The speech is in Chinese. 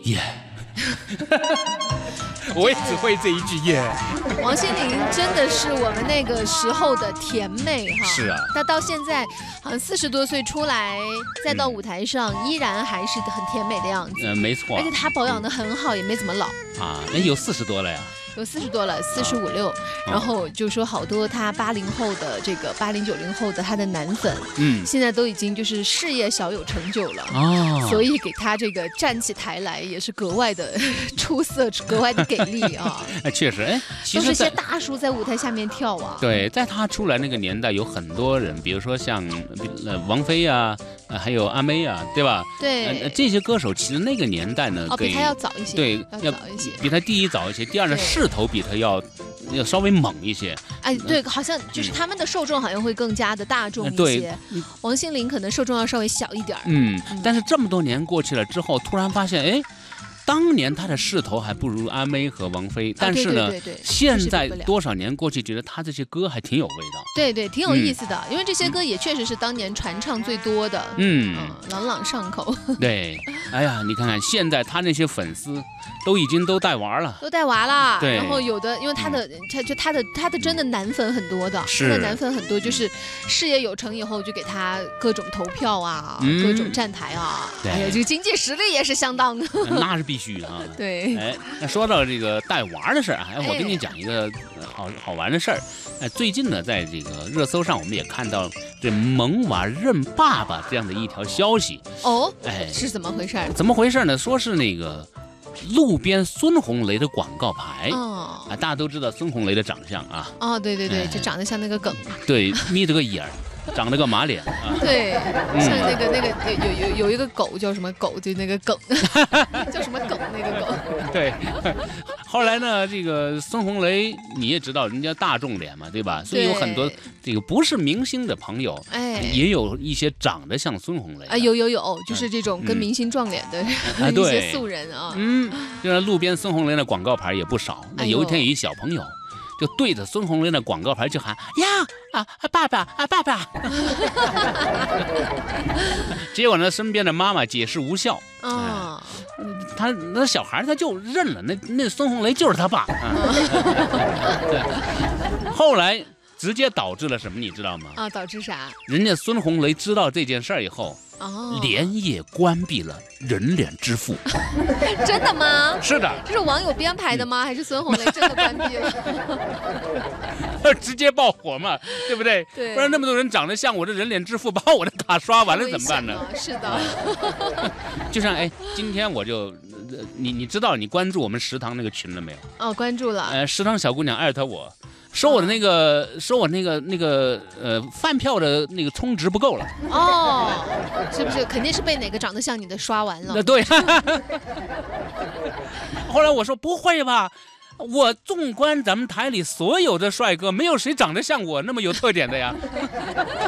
耶。我也只会这一句耶。 王心凌真的是我们那个时候的甜妹哈。 是啊， 她到现在好像40多岁出来，再到舞台上依然还是很甜美的样子。 没错。 而且她保养得很好，也没怎么老。 啊，那有40多了呀。 有40多了，45、6，然后就说好多他80后的这个80、90后的他的男粉，现在都已经就是事业小有成就了所以给他这个站起台来也是格外的出色，格外的给力啊。 确实， 都是些大叔在舞台下面跳啊。 对，在他出来那个年代，有很多人，比如说像王菲啊。还有阿妹啊，对吧？ 对， 这些歌手其实那个年代呢， 比他要早一些。 对，要早一些，比他第一早一些，第二呢势头比他要稍微猛一些。 对，好像就是他们的受众好像会更加的大众一些。对，王心凌可能受众要稍微小一点。 但是这么多年过去了之后，突然发现，当年他的势头还不如阿妹和王菲，但是呢，现在多少年过去，觉得他这些歌还挺有味道。 对，挺有意思的，因为这些歌也确实是当年传唱最多的，朗朗上口。 对，哎呀，你看看现在他那些粉丝已经带娃了， 对，然后有的因为他的真的男粉很多的，他的男粉很多，就是事业有成以后就给他各种投票啊，各种站台啊，还有这个经济实力也是相当的， 那是必须啊。 对， 那说到这个带娃的事儿，我跟你讲一个好玩的事儿。最近呢，在这个热搜上，我们也看到这萌娃认爸爸这样的一条消息。 是怎么回事？ 怎么回事呢？说是那个路边孙红雷的广告牌。大家都知道孙红雷的长相啊。 对，就长得像那个梗。 对，眯着个眼儿。长了个马脸对，像那个有一个狗叫什么狗，就那个梗，叫什么梗那个梗。 对，后来呢，这个孙红雷你也知道，人家大众脸嘛，对吧？所以有很多这个不是明星的朋友，也有一些长得像孙红雷。 有，就是这种跟明星撞脸的一些素人啊。 就是路边孙红雷的广告牌也不少。那有一天有一小朋友。就对着孙红雷的广告牌就喊呀爸爸爸爸，结果呢，身边的妈妈解释无效他那小孩他就认了，那孙红雷就是他爸后来直接导致了什么，你知道吗？ 导致啥？ 人家孙红雷知道这件事以后。连夜关闭了人脸支付。 真的吗？ 是的。 这是网友编排的吗？还是孙红雷真的关闭了？ 直接爆火嘛，对不对？ 对。 不然那么多人长得像我的人脸支付，把我的卡刷完了怎么办呢？ 是的。 就像今天我就你知道你关注我们食堂那个群了没有？ 关注了。 食堂小姑娘艾特我。说我的那个饭票的那个充值不够了是不是肯定是被哪个长得像你的刷完了？ 对。后来我说不会吧，我纵观咱们台里所有的帅哥，没有谁长得像我那么有特点的呀。